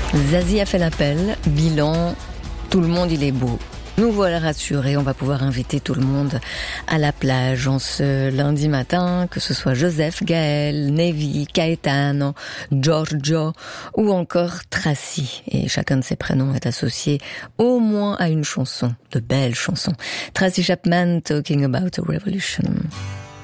Zazie a fait l'appel, bilan, tout le monde il est beau. Nous voilà rassurés, on va pouvoir inviter tout le monde à la plage en ce lundi matin, que ce soit Joseph, Gaël, Nevi, Caetano, Giorgio ou encore Tracy. Et chacun de ces prénoms est associé au moins à une chanson, de belles chansons. Tracy Chapman, Talking About a Revolution.